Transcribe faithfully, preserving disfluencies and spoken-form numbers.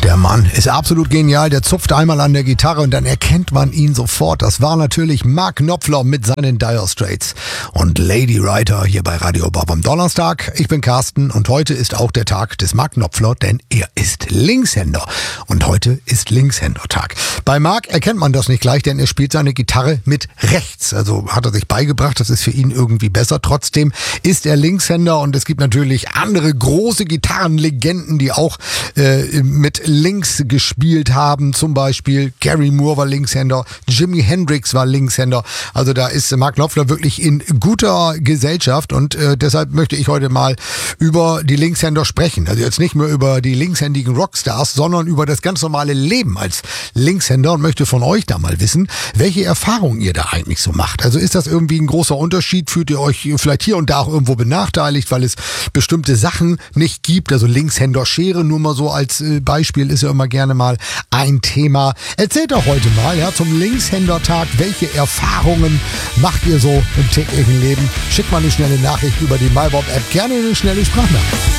Der Mann ist absolut genial, der zupft einmal an der Gitarre und dann erkennt man ihn sofort. Das war natürlich Mark Knopfler mit seinen Dire Straits und Lady Writer hier bei Radio Bob am Donnerstag. Ich bin Carsten und heute ist auch der Tag des Mark Knopfler, denn er ist Linkshänder und heute ist Linkshändertag. Bei Mark erkennt man das nicht gleich, denn er spielt seine Gitarre mit rechts. Also hat er sich beigebracht, das ist für ihn irgendwie besser. Trotzdem ist er Linkshänder und es gibt natürlich andere große Gitarrenlegenden, die auch äh, mit links gespielt haben. Zum Beispiel Gary Moore war Linkshänder, Jimi Hendrix war Linkshänder. Also da ist Mark Knopfler wirklich in guter Gesellschaft und äh, deshalb möchte ich heute mal über die Linkshänder sprechen. Also jetzt nicht mehr über die linkshändigen Rockstars, sondern über das ganz normale Leben als Linkshänder und möchte von euch da mal wissen, welche Erfahrungen ihr da eigentlich so macht. Also ist das irgendwie ein großer Unterschied? Fühlt ihr euch vielleicht hier und da auch irgendwo benachteiligt, weil es bestimmte Sachen nicht gibt? Also Linkshänder-Schere nur mal so als äh, Beispiel ist ja immer gerne mal ein Thema. Erzählt doch heute mal, ja, zum Linkshändertag, welche Erfahrungen macht ihr so im täglichen Leben? Schickt mal eine schnelle Nachricht über die MyBob-App, gerne eine schnelle Sprachnachricht.